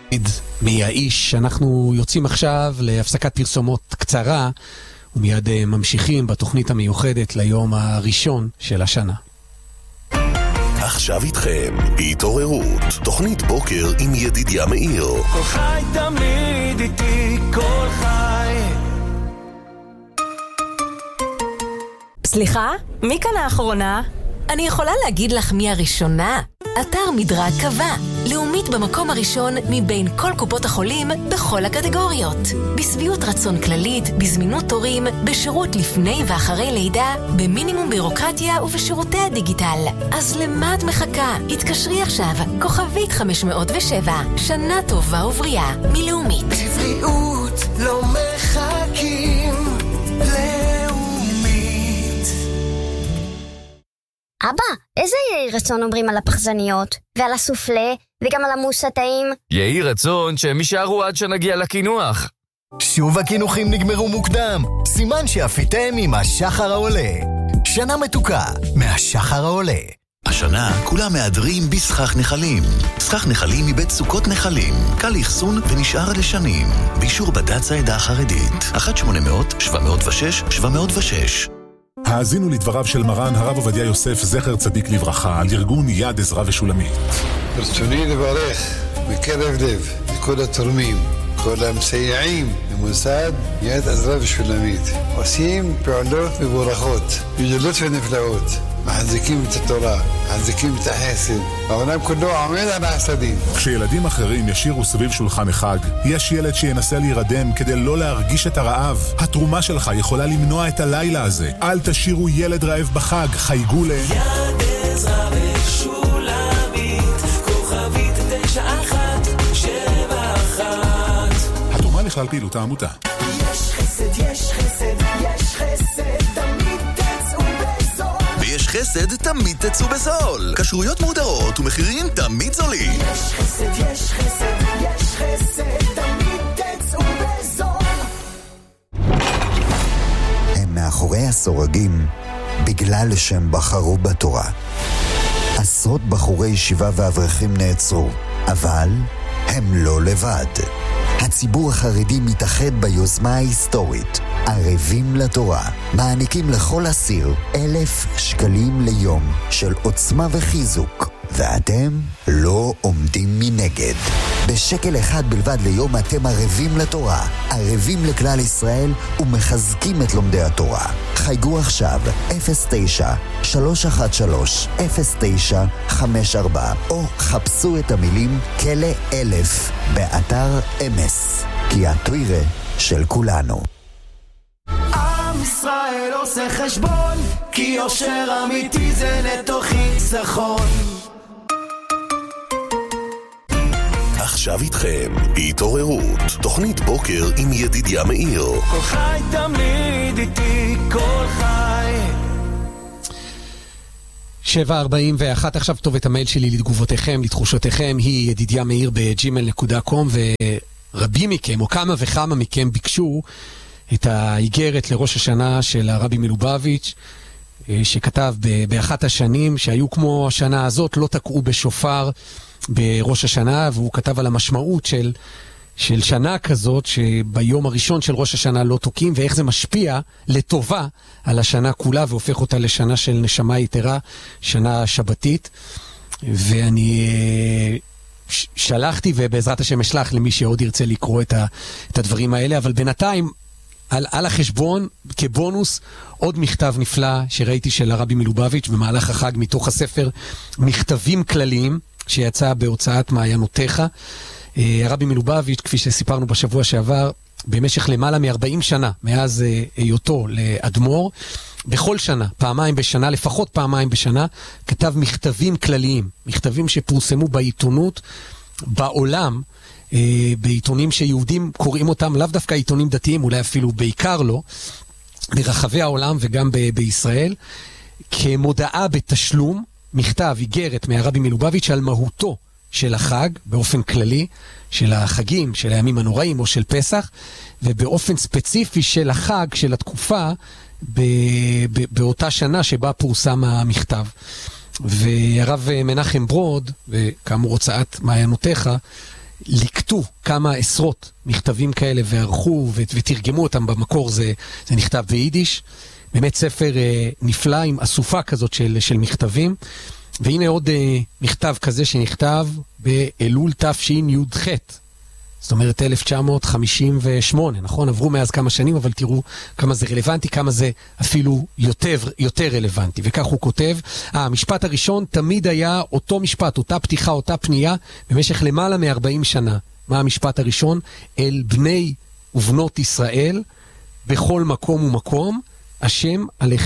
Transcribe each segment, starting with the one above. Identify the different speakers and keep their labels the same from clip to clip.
Speaker 1: מי האיש? אנחנו יוצאים עכשיו להפסקת פרסומות קצרה ומיד ממשיכים בתוכנית המיוחדת ליום הראשון של השנה.
Speaker 2: עכשיו איתכם בהתעוררות, תוכנית בוקר עם ידידיה מאיר.
Speaker 3: כל חי תמיד איתי, כל חי.
Speaker 4: סליחה? מי כאן האחרונה? אני יכולה להגיד לך מי הראשונה. אתר מדרג קבע, לאומית במקום הראשון מבין כל קופות החולים בכל הקטגוריות. בסביעות רצון כללית, בזמינות תורים, בשירות לפני ואחרי לידה, במינימום בירוקרטיה ובשירותי הדיגיטל. אז למה את מחכה? התקשרי עכשיו, כוכבית 507, שנה טובה ובריאה, מלאומית.
Speaker 3: בבריאות לא מחכים,
Speaker 5: אבא, איזה יהי רצון אומרים על הפחזניות, ועל הסופלה, וגם על המוס הטעים?
Speaker 6: יהי רצון שהם יישארו עד שנגיע לקינוח.
Speaker 7: שוב הקינוחים נגמרו מוקדם, סימן שאפיתם עם השחר העולה. שנה מתוקה מהשחר העולה.
Speaker 2: השנה כולם מהדרים בסכך נחלים. סכך נחלים מבית סוכות נחלים. קל לחסון ונשאר לשנים. באישור בד"ץ העדה החרדית. 1-800-706-706.
Speaker 8: האזינו לדבריו של מרן הרב עובדיה יוסף זכר צדיק לברכה על ארגון יד עזרא ושולמית.
Speaker 9: ברצוני לברך מקרב לב לכל התורמים, כל המסייעים למוסד יד עזרא ושולמית. עושים פעולות מבורכות, גדולות ונפלאות. מחזיקים את התורה, מחזיקים את החסד. העולם כולו עומד על החסדים.
Speaker 8: כשילדים אחרים ישירו סביב שולחן החג, יש ילד שינסה להירדם כדי לא להרגיש את הרעב. התרומה שלך יכולה למנוע את הלילה הזה. אל תשירו ילד רעב בחג, חייגו ל...
Speaker 3: יד עזרא ושולמית, כוכבית 9171.
Speaker 8: התרומה לכלל פעילות העמותה.
Speaker 3: יש חסד, יש חסד, יש חסד, תמיד תצאו בזול.
Speaker 2: ויש חסד תמיד תצאו בזול. כשרויות מודרות ומחירים תמיד זולים.
Speaker 3: יש חסד, יש חסד, יש חסד, תמיד תצאו בזול.
Speaker 10: הם מאחורי הסורגים בגלל שהם בחרו בתורה. עשרות בחורי ישיבה ואברכים נעצרו, אבל הם לא לבד. הציבור החרדי מתאחד ביוזמה ההיסטורית ערבים לתורה. מעניקים לכל אסיר 1,000 שקלים ליום של עוצמה וחיזוק, ואתם לא עומדים מנגד. בשקל אחד בלבד ליום אתם ערבים לתורה, ערבים לכלל ישראל ומחזקים את לומדי התורה. חייגו עכשיו 09-313-0954 או חפשו את המילים כלא 1000 באתר אמס, כי התוירה של כולנו.
Speaker 3: עם ישראל עושה חשבון, כי יושר אמיתי זה נטו חיסכון.
Speaker 2: עכשיו איתכם בהתעוררות, תוכנית בוקר עם ידידיה מאיר.
Speaker 3: כל חי תמיד איתי, כל חי.
Speaker 1: 7:41. עכשיו כתובת המייל שלי לתגובותיכם, לתחושותיכם, היא ידידיה מאיר ב@gmail.com, ורבים מכם, או כמה וכמה מכם, ביקשו את האיגרת לראש השנה של הרבי מלובביץ', שכתב באחת השנים שהיו כמו השנה הזאת, לא תקעו בשופר בראש השנה, והוא כתב על המשמעות של שנה כזאת, שביום הראשון של ראש השנה לא תוקים, ואיך זה משפיע לטובה על השנה כולה, והופך אותה לשנה של נשמה יתרה, שנה שבתית. ואני שלחתי, ובעזרת השם אשלח למי שעוד ירצה לקרוא את הדברים האלה, אבל בינתיים, על החשבון, כבונוס, עוד מכתב נפלא שראיתי של הרבי מלובביץ' במהלך החג, מתוך הספר מכתבים כלליים, שיצא בהוצאת מעיינותיך. הרבי מלובביץ', כפי שסיפרנו בשבוע שעבר, במשך למעלה מ-40 שנה, מאז היותו לאדמו"ר, בכל שנה, פעמיים בשנה, לפחות פעמיים בשנה, כתב מכתבים כלליים, מכתבים שפורסמו בעיתונות, בעולם, בעיתונים שיהודים קוראים אותם, לאו דווקא עיתונים דתיים, אולי אפילו בעיקר לא, ברחבי העולם וגם בישראל, כמודעה בתשלום, מכתב, איגרת מהרבי מלובביץ' על מהותו של החג, באופן כללי, של החגים, של הימים הנוראים או של פסח, ובאופן ספציפי של החג, של התקופה, באותה שנה שבה פורסם המכתב. והרב מנחם ברוד, וכאמור הוצאת מעיינותיך, לקטו כמה עשרות מכתבים כאלה וערכו ותרגמו אותם במקור, זה נכתב ביידיש. באמת ספר נפלא עם אסופה כזאת של מכתבים. והנה עוד מכתב כזה שנכתב באלול תשי"ח. זאת אומרת 1958, נכון? עברו מאז כמה שנים, אבל תראו כמה זה רלוונטי, כמה זה אפילו יותר רלוונטי. וכך הוא כותב, המשפט הראשון תמיד היה אותו משפט, אותה פתיחה, אותה פנייה, במשך למעלה מ-40 שנה. מה המשפט הראשון? אל בני ובנות ישראל, בכל מקום ומקום, השם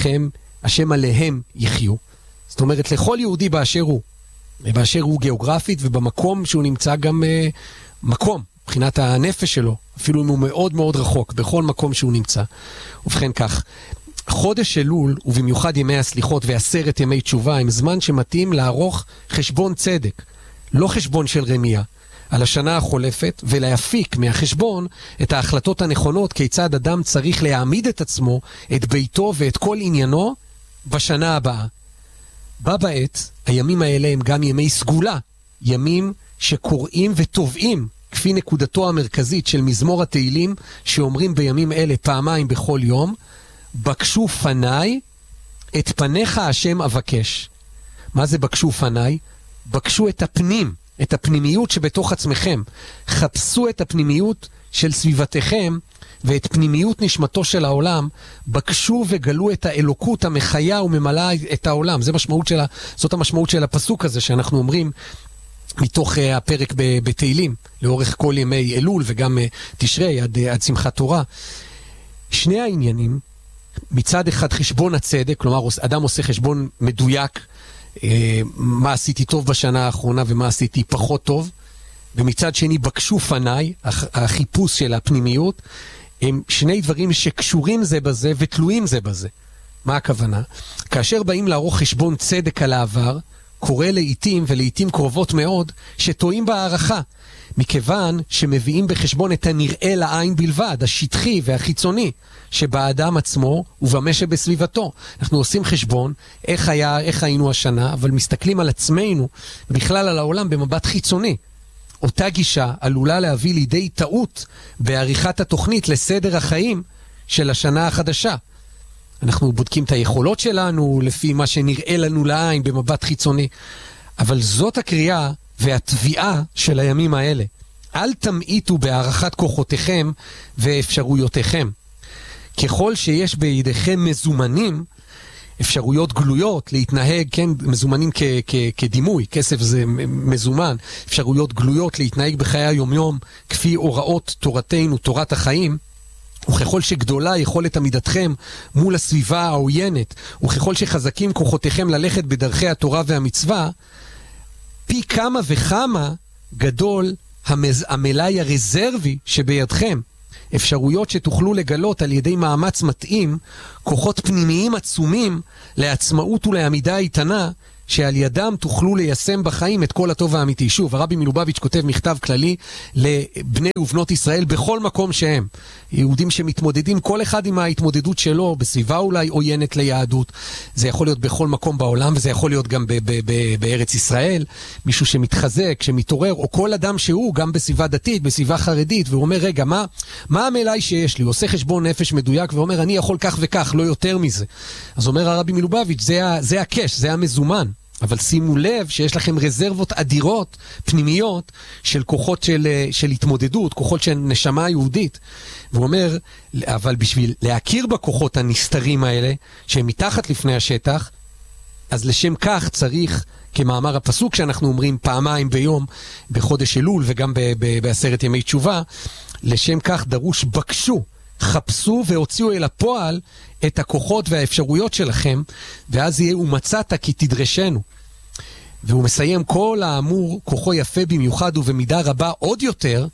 Speaker 1: עליהם יחיו. זאת אומרת, לכל יהודי באשר הוא גיאוגרפית, ובמקום שהוא נמצא גם מקום, מבחינת הנפש שלו, אפילו אם הוא מאוד מאוד רחוק, בכל מקום שהוא נמצא. ובכן כך, חודש אלול, ובמיוחד ימי הסליחות ו10 ימי תשובה, הם זמן שמתאים לערוך חשבון צדק, לא חשבון של רמיה, על השנה החולפת, ולהפיק מהחשבון את ההחלטות הנכונות, כיצד אדם צריך להעמיד את עצמו, את ביתו ואת כל עניינו, בשנה הבאה. בה בעת, הימים האלה הם גם ימי סגולה, ימים שקוראים וטובעים, כפי נקודתו המרכזית של מזמור התהילים, שאומרים בימים אלה פעמיים בכל יום, בקשו פניי, את פניך השם אבקש. מה זה בקשו פניי? בקשו את הפנים, את הפנימיות שבתוך עצמכם. חפשו את הפנימיות של סביבתכם, ואת פנימיות נשמתו של העולם, בקשו וגלו את האלוקות המחיה וממלאה את העולם. זאת המשמעות של הפסוק הזה שאנחנו אומרים מתוך הפרק בתהילים, לאורך כל ימי אלול וגם תשרי עד שמחת תורה. שני העניינים, מצד אחד חשבון הצדק, כלומר אדם עושה חשבון מדויק, מה עשיתי טוב בשנה האחרונה ומה עשיתי פחות טוב, ומצד שני בקשו פניי, החיפוש של הפנימיות, הם שני דברים שקשורים זה בזה ותלויים זה בזה. מה הכוונה? כאשר באים לערוך חשבון צדק על העבר, קורה לעתים ולעתים קרובות מאוד שטועים בהערכה, מכיוון שמביאים בחשבון את הנראה לעין בלבד, השטחי והחיצוני, שבאדם עצמו ובמה שבסביבתו. אנחנו עושים חשבון איך היינו השנה, אבל מסתכלים על עצמנו ובכלל על העולם במבט חיצוני. אותה גישה עלולה להביא לידי טעות בעריכת התוכנית לסדר החיים של השנה החדשה. אנחנו בודקים את היכולות שלנו לפי מה שנראה לנו לעין במבט חיצוני, אבל זאת הקריאה והתביעה של הימים האלה. אל תמעיטו בהערכת כוחותיכם ואפשרויותיכם. ככל שיש בידיכם מזומנים, אפשרויות גלויות להתנהג, כן, מזומנים כדימוי, כסף זה מזומן, אפשרויות גלויות להתנהג בחיי היומיום כפי הוראות תורתנו, תורת החיים, וככל שגדולה יכולת עמידתכם מול הסביבה העוינת, וככל שחזקים כוחותיכם ללכת בדרכי התורה והמצווה, פי כמה וכמה גדול המלאי הרזרבי שבידכם. אפשרויות שתוכלו לגלות על ידי מאמץ מתאים, כוחות פנימיים עצומים לעצמאות ולעמידה איתנה, שעל ידם תוכלו ליישם בחיים את כל הטוב האמיתי. שוב, הרבי מלובביץ' כותב מכתב כללי לבני ובנות ישראל בכל מקום שהם. יהודים שמתמודדים כל אחד עם ההתמודדות שלו, בסביבה אולי עוינת ליהדות. זה יכול להיות בכל מקום בעולם, וזה יכול להיות גם בארץ ישראל. מישהו שמתחזק, שמתעורר, או כל אדם שהוא גם בסביבה דתית, בסביבה חרדית, והוא אומר, רגע, מה המלאי שיש לי? הוא עושה חשבון נפש מדויק ואומר, אני יכול כך וכך, לא יותר מזה. אז אומר הרבי מלובביץ', זה הקש, זה המזומן. אבל שימו לב שיש לכם רזרבות אדירות, פנימיות, של כוחות של התמודדות, כוחות של נשמה יהודית. והוא אומר, אבל בשביל להכיר בכוחות הנסתרים האלה, שהם מתחת לפני השטח, אז לשם כך צריך, כמאמר הפסוק שאנחנו אומרים פעמיים ביום, בחודש אלול וגם ב10 ימי תשובה, לשם כך דרוש בקשו, חפשו והוציאו אל הפועל את הכוחות והאפשרויות שלכם, ואז יהיה ומצאת כי תדרשנו. והוא מסיים כל האמור, כוחו יפה במיוחד ובמידה רבה עוד יותר,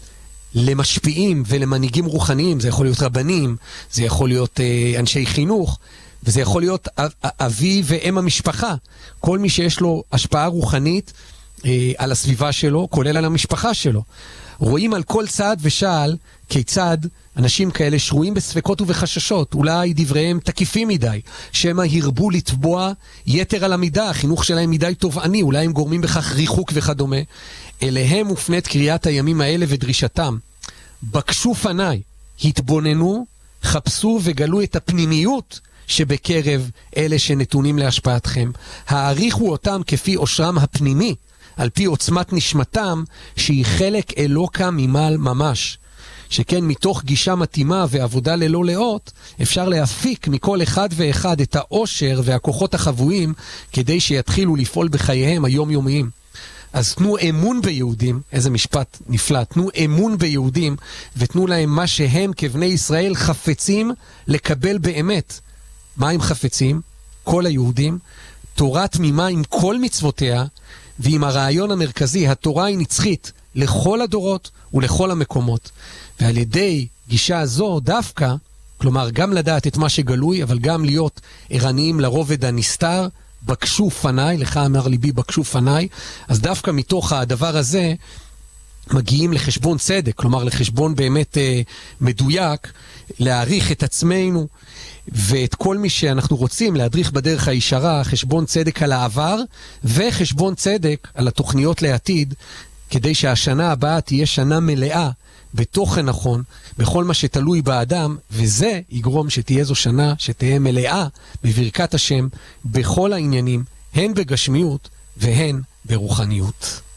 Speaker 1: למשפיעים ולמנהיגים רוחניים. זה יכול להיות רבנים, זה יכול להיות אנשי חינוך, וזה יכול להיות אבי ואם המשפחה. כל מי שיש לו השפעה רוחנית על הסביבה שלו, כולל על המשפחה שלו. רואים על כל צעד ושעל כיצד אנשים כאלה שרויים בספקות ובחששות, אולי דבריהם תקיפים מדי, שמה הרבו לתבוע יתר על המידה, החינוך שלהם מדי תובעני, אולי הם גורמים בכך ריחוק וכדומה. אליהם מופנית קריאת הימים האלה ודרישתם. בקשו פניי, התבוננו, חפשו וגלו את הפנימיות שבקרב אלה שנתונים להשפעתכם. העריכו אותם כפי עושרם הפנימי, על פי עוצמת נשמתם, שהיא חלק אלוקה ממעל ממש. שכן מתוך גישה מתאימה ועבודה ללא לאות, אפשר להפיק מכל אחד ואחד את העושר והכוחות החבויים, כדי שיתחילו לפעול בחייהם היומיומיים. אז תנו אמון ביהודים, איזה משפט נפלא, תנו אמון ביהודים, ותנו להם מה שהם כבני ישראל חפצים לקבל באמת. מה הם חפצים? כל היהודים, תורה תמימה עם כל מצוותיה, ועם הרעיון המרכזי, התורה היא נצחית לכל הדורות ולכל המקומות. ועל ידי גישה זו דווקא, כלומר גם לדעת את מה שגלוי, אבל גם להיות ערניים לרובד הנסתר, בקשו פניי, לך אמר ליבי בקשו פניי, אז דווקא מתוך הדבר הזה מגיעים לחשבון צדק, כלומר לחשבון באמת מדויק, להעריך את עצמנו ואת כל מי שאנחנו רוצים להדריך בדרך הישרה, חשבון צדק על העבר וחשבון צדק על התוכניות לעתיד, כדי שהשנה הבאה תהיה שנה מלאה בתוכן נכון, בכל מה שתלוי באדם, וזה יגרום שתהיה זו שנה שתהיה מלאה בברכת השם בכל העניינים, הן בגשמיות והן ברוחניות.